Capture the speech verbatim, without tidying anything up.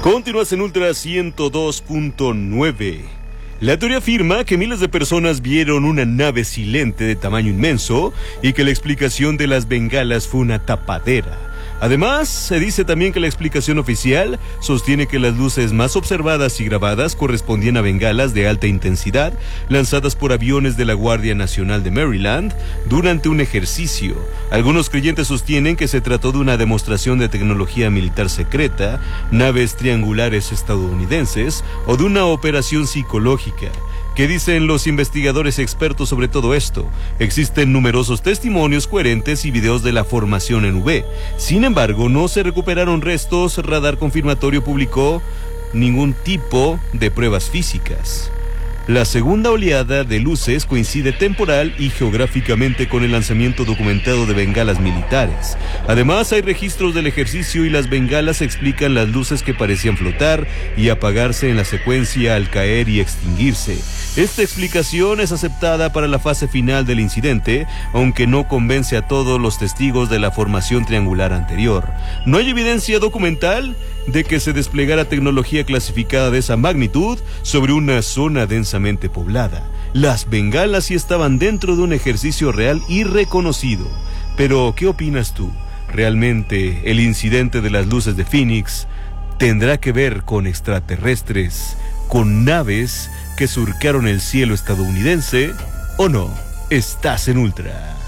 Continúas en Ultra ciento dos punto nueve. La teoría afirma que miles de personas vieron una nave silente de tamaño inmenso y que la explicación de las bengalas fue una tapadera. Además, se dice también que la explicación oficial sostiene que las luces más observadas y grabadas correspondían a bengalas de alta intensidad lanzadas por aviones de la Guardia Nacional de Maryland durante un ejercicio. Algunos creyentes sostienen que se trató de una demostración de tecnología militar secreta, naves triangulares estadounidenses o de una operación psicológica. ¿Qué dicen los investigadores expertos sobre todo esto? Existen numerosos testimonios coherentes y videos de la formación en V. Sin embargo, no se recuperaron restos. Radar Confirmatorio publicó ningún tipo de pruebas físicas. La segunda oleada de luces coincide temporal y geográficamente con el lanzamiento documentado de bengalas militares. Además, hay registros del ejercicio y las bengalas explican las luces que parecían flotar y apagarse en la secuencia al caer y extinguirse. Esta explicación es aceptada para la fase final del incidente, aunque no convence a todos los testigos de la formación triangular anterior. No hay evidencia documental de que se desplegara tecnología clasificada de esa magnitud sobre una zona densamente poblada. Las bengalas sí estaban dentro de un ejercicio real y reconocido. Pero, ¿qué opinas tú? ¿Realmente el incidente de las luces de Phoenix tendrá que ver con extraterrestres, con naves que surcaron el cielo estadounidense o no? Estás en Ultra.